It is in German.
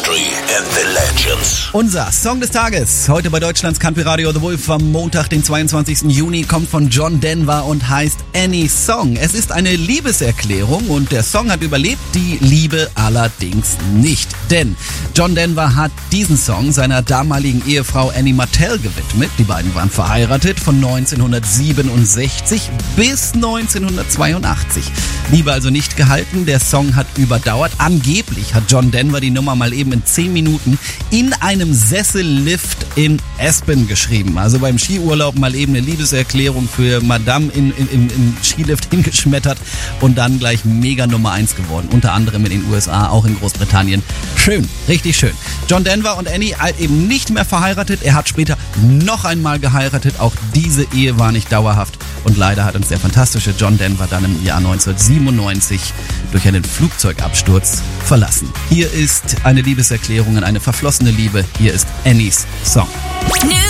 Country and the Legends. Unser Song des Tages, heute bei Deutschlands Country Radio The Wolf am Montag, den 22. Juni, kommt von John Denver und heißt Any Song. Es ist eine Liebeserklärung und der Song hat überlebt, die Liebe allerdings nicht. Denn John Denver hat diesen Song seiner damaligen Ehefrau Annie Martell gewidmet. Die beiden waren verheiratet von 1967 bis 1982. Liebe also nicht gehalten, der Song hat überdauert. Angeblich hat John Denver die Nummer mal eben in 10 Minuten in einem Sessellift in Aspen geschrieben. Also beim Skiurlaub mal eben eine Liebeserklärung für Madame im Skilift hingeschmettert und dann gleich mega Nummer 1 geworden. Unter anderem in den USA, auch in Großbritannien. Schön, richtig schön. John Denver und Annie eben nicht mehr verheiratet. Er hat später noch einmal geheiratet. Auch diese Ehe war nicht dauerhaft. Und leider hat uns der fantastische John Denver dann im Jahr 1997 durch einen Flugzeugabsturz verlassen. Hier ist eine Liebeserklärung an eine verflossene Liebe. Hier ist Annies Song.